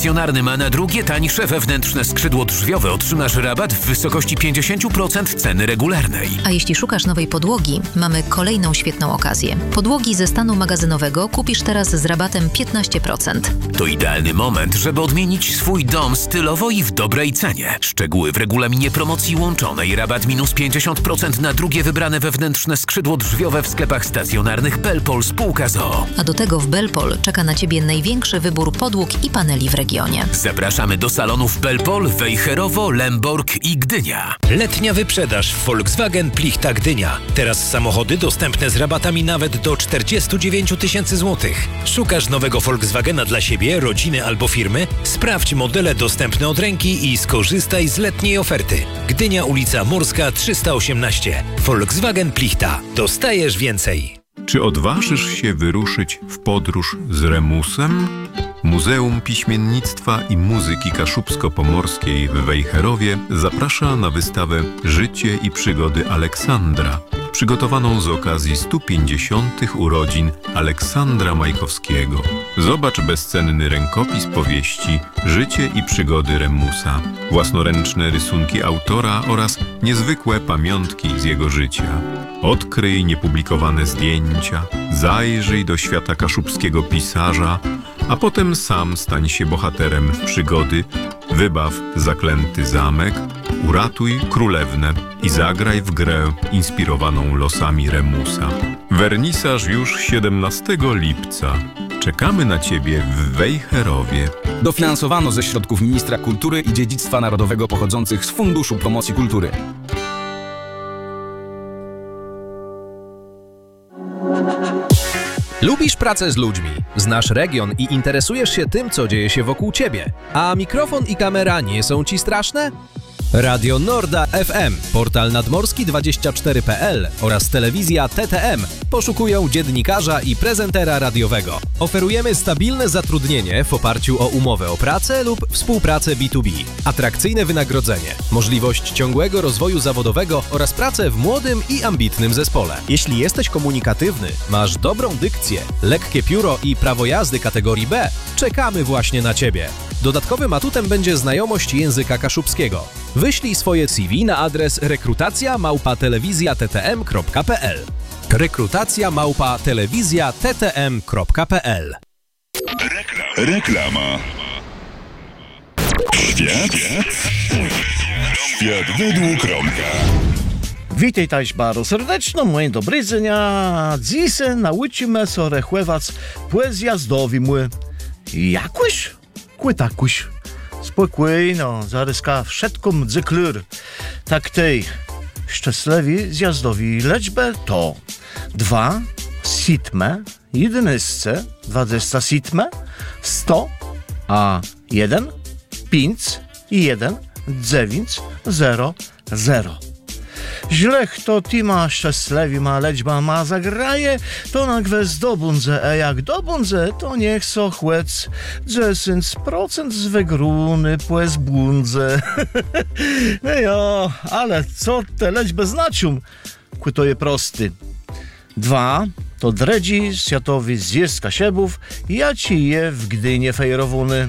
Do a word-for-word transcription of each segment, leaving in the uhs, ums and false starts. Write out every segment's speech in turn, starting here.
stacjonarnym, a na drugie tańsze wewnętrzne skrzydło drzwiowe otrzymasz rabat w wysokości pięćdziesiąt procent ceny regularnej. A jeśli szukasz nowej podłogi, mamy kolejną świetną okazję. Podłogi ze stanu magazynowego kupisz teraz z rabatem piętnaście procent. To idealny moment, żeby odmienić swój dom stylowo i w dobrej cenie. Szczegóły w regulaminie promocji łączonej. Rabat minus pięćdziesiąt procent na drugie wybrane wewnętrzne skrzydło drzwiowe w sklepach stacjonarnych Belpol spółka z o o. A do tego w Belpol czeka na Ciebie największy wybór podłóg i paneli w regionie. Zapraszamy do salonów Belpol, Wejherowo, Lemborg i Gdynia. Letnia wyprzedaż w Volkswagen Plichta Gdynia. Teraz samochody dostępne z rabatami nawet do czterdzieści dziewięć tysięcy złotych. Szukasz nowego Volkswagena dla siebie, rodziny albo firmy? Sprawdź modele dostępne od ręki i skorzystaj z letniej oferty. Gdynia, ulica Morska trzysta osiemnaście. Volkswagen Plichta. Dostajesz więcej. Czy odważysz się wyruszyć w podróż z Remusem? Muzeum Piśmiennictwa i Muzyki Kaszubsko-Pomorskiej w Wejherowie zaprasza na wystawę Życie i przygody Aleksandra, przygotowaną z okazji stu pięćdziesiątych urodzin Aleksandra Majkowskiego. Zobacz bezcenny rękopis powieści Życie i przygody Remusa, własnoręczne rysunki autora oraz niezwykłe pamiątki z jego życia. Odkryj niepublikowane zdjęcia, zajrzyj do świata kaszubskiego pisarza, a potem sam stań się bohaterem przygody, wybaw zaklęty zamek, uratuj królewnę i zagraj w grę inspirowaną losami Remusa. Wernisaż już siedemnastego lipca. Czekamy na Ciebie w Wejherowie. Dofinansowano ze środków Ministra Kultury i Dziedzictwa Narodowego pochodzących z Funduszu Promocji Kultury. Lubisz pracę z ludźmi, znasz region i interesujesz się tym, co dzieje się wokół Ciebie, a mikrofon i kamera nie są Ci straszne? Radio Norda F M, portal nadmorski dwadzieścia cztery kropka p l oraz telewizja T T M poszukują dziennikarza i prezentera radiowego. Oferujemy stabilne zatrudnienie w oparciu o umowę o pracę lub współpracę B dwa B, atrakcyjne wynagrodzenie, możliwość ciągłego rozwoju zawodowego oraz pracę w młodym i ambitnym zespole. Jeśli jesteś komunikatywny, masz dobrą dykcję, lekkie pióro i prawo jazdy kategorii B, czekamy właśnie na Ciebie. Dodatkowym atutem będzie znajomość języka kaszubskiego. Wyślij swoje C V na adres rekrutacja małpa telewizja t t m kropka p l. Rekrutacja małpa telewizja t t m kropka p l. Reklama. Świat? Świat według Romka. Witaj taś bardzo serdecznie, moi dobry dnia. Dziś nauczymy się rechływać poezja zdowimy. Jakoś? Kłytakuś. Spokojno, zaryska wszystko mdzyklur. Tak tej, szczęśliwi zjazdowi liczbę to dwa, sitme, jedynysce, dwadzieścia sitme, sto, a jeden, pięć, jeden, dziewięć, zero, zero. Źle kto ty ma szczęśliwi ma liczba ma zagraje, to na gwez dobundze, a jak dobundze, to niech so chłec dziesięć procent z wygruny płez bundze. No jo, ale co te liczby znaczą? Kły to je prosty. Dwa to dredzi światowy zjazd Kasiebów, ja ci je w Gdynie fejrowuny.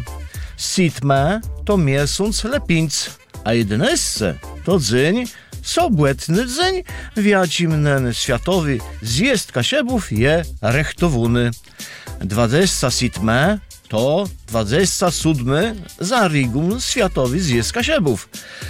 Sitme to miesiąc lepińc, a jedynysce to dzień sobłetny dzień, wiacimnen światowy zjazd Kasiebów je rechtowuny. Dwadzieścia sitme to dwadzieścia siódmy za rigum światowy zjazd Kasiebów.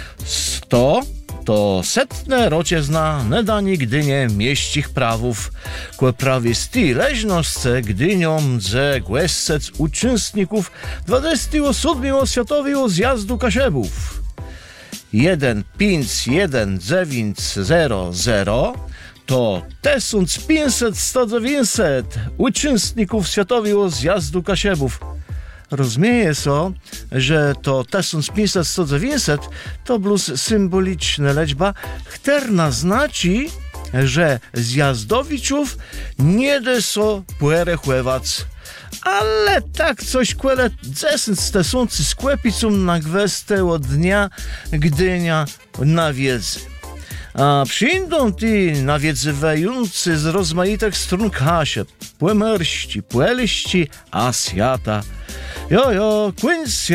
Sto to setne rociezna nedani Gdynie mieścich prawów. Kłe prawie sti leźnosce Gdyniom dze głesec uczestników dwudziestego siódmego światowego zjazdu Kasiebów. jeden, pięć, jeden, dziewięć, zero, zero to tysiąc pięćset, sto dziewięćset uczestników Światowego Zjazdu Kasiebów. Rozumieje so, że to tysiąc pięćset, sto dziewięćset to plus symboliczna liczba, która znaczy, że zjazdowiczów nie da so porechływać. Ale tak coś kłele dziesięć tysięcy sklepicą na gwestę od dnia Gdynia na wiedzy. A przyjdą ti nawiedzywający z rozmaitych stron Kasieb, płemerści, płeliści, a świata. Jo, jo, kłyń